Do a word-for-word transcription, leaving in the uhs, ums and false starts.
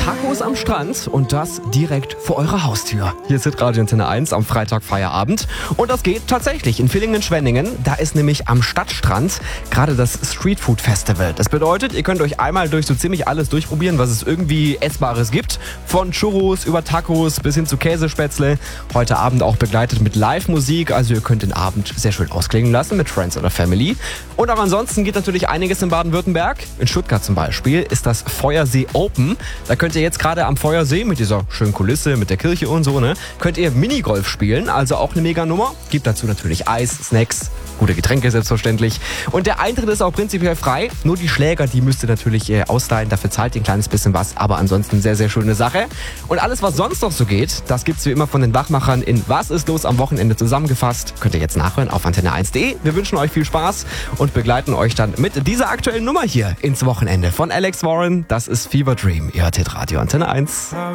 Tacos am Strand und das direkt vor eurer Haustür. Hier ist Hitradio Antenne eins am Freitag Feierabend. Und das geht tatsächlich in Villingen-Schwenningen. Da ist nämlich am Stadtstrand gerade das Streetfood Festival. Das bedeutet, ihr könnt euch einmal durch so ziemlich alles durchprobieren, was es irgendwie Essbares gibt. Von Churros über Tacos bis hin zu Käsespätzle. Heute Abend auch begleitet mit Live-Musik. Also ihr könnt den Abend sehr schön ausklingen lassen mit Friends oder Family. Und auch ansonsten geht natürlich einiges in Baden-Württemberg. In Stuttgart zum Beispiel ist das Feuersee Open. Da könnt ihr jetzt gerade am Feuersee mit dieser schönen Kulisse, mit der Kirche und so, ne, könnt ihr Minigolf spielen. Also auch eine Mega-Nummer. Gibt dazu natürlich Eis, Snacks, gute Getränke selbstverständlich. Und der Eintritt ist auch prinzipiell frei. Nur die Schläger, die müsst ihr natürlich äh, ausleihen. Dafür zahlt ihr ein kleines bisschen was. Aber ansonsten sehr, sehr schöne Sache. Und alles, was sonst noch so geht, das gibt's wie immer von den Wachmachern in Was ist los am Wochenende zusammengefasst. Könnt ihr jetzt nachhören auf antenne eins punkt de. Wir wünschen euch viel Spaß und begleiten euch dann mit dieser aktuellen Nummer hier ins Wochenende von Alex Warren. Das ist Fever Dream. Ihr hört Hitradio Antenne eins.